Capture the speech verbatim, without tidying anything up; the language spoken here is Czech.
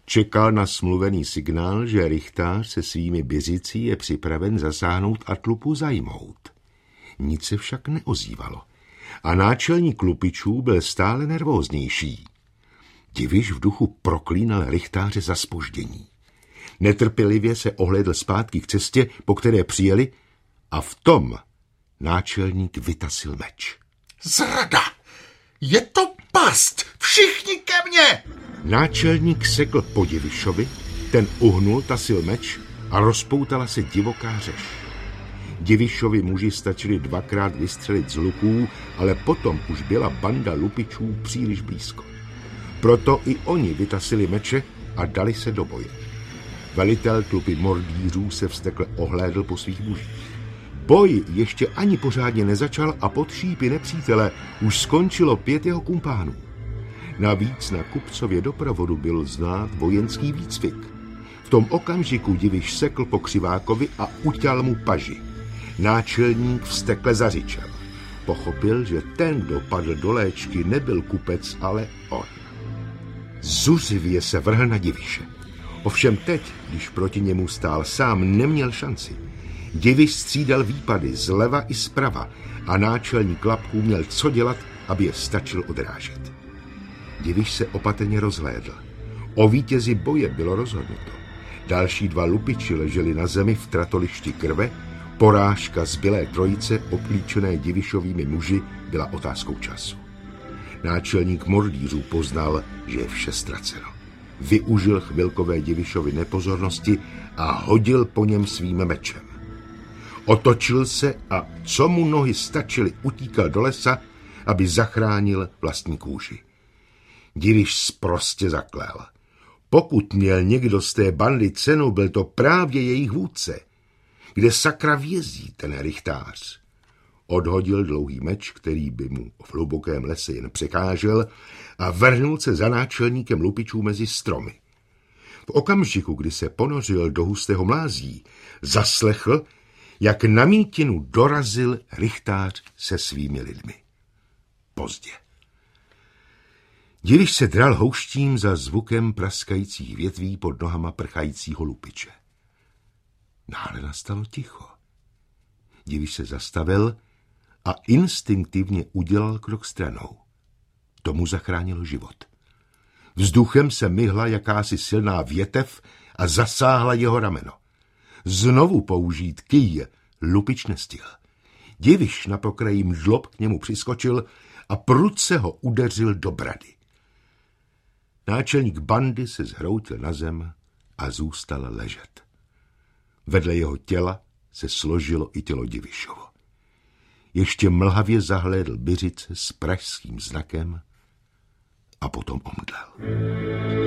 Čekal na smluvený signál, že rychtář se svými byřicí je připraven zasáhnout a tlupu zajmout. Nic se však neozývalo a náčelník lupičů byl stále nervóznější. Diviš v duchu proklínal rychtáře za zpoždění. Netrpělivě se ohlédl zpátky k cestě, po které přijeli, a v tom náčelník vytasil meč. Zrada! Je to past! Všichni ke mně! Náčelník sekl po Divišovi, ten uhnul, tasil meč a rozpoutala se divoká řeš. Divišovi muži stačili dvakrát vystřelit z luků, ale potom už byla banda lupičů příliš blízko. Proto i oni vytasili meče a dali se do boje. Velitel tlupy mordýřů se vztekle ohlédl po svých mužích. Boj ještě ani pořádně nezačal a pod šípy nepřítele už skončilo pět jeho kumpánů. Navíc na kupcově doprovodu byl znát vojenský výcvik. V tom okamžiku Diviš sekl po křivákovi a uťal mu paži. Náčelník vztekle zařičel. Pochopil, že ten, kdo padl do léčky, nebyl kupec, ale on. Zuřivě se vrhl na Diviše. Ovšem teď, když proti němu stál sám, neměl šanci. Diviš střídal výpady zleva i zprava a náčelník Klapků měl co dělat, aby je stačil odrážet. Diviš se opatrně rozhlédl. O vítězi boje bylo rozhodnuto. Další dva lupiči leželi na zemi v tratolišti krve. Porážka zbylé trojice, oplíčené Divišovými muži, byla otázkou času. Náčelník mordýřů poznal, že je vše ztraceno. Využil chvilkové Divišovy nepozornosti a hodil po něm svým mečem. Otočil se a, co mu nohy stačily, utíkal do lesa, aby zachránil vlastní kůži. Diviš sprostě zaklel. Pokud měl někdo z té bandy cenu, byl to právě jejich vůdce. Kde sakra vězí ten rychtář? Odhodil dlouhý meč, který by mu v hlubokém lese jen překážel, a vrhnul se za náčelníkem lupičů mezi stromy. V okamžiku, kdy se ponořil do hustého mlází, zaslechl, jak na mítinu dorazil rychtář se svými lidmi. Pozdě. Diviš se dral houštím za zvukem praskajících větví pod nohama prchajícího lupiče. Náhle nastalo ticho. Diviš se zastavil a instinktivně udělal krok stranou. To mu zachránilo život. Vzduchem se myhla jakási silná větev a zasáhla jeho rameno. Znovu použít kýj lupič nestihl. Diviš na pokraji mžlob k němu přiskočil a prudce ho udeřil do brady. Náčelník bandy se zhroutil na zem a zůstal ležet. Vedle jeho těla se složilo i tělo Divišovo. Ještě mlhavě zahlédl byřice s pražským znakem a potom omdlel.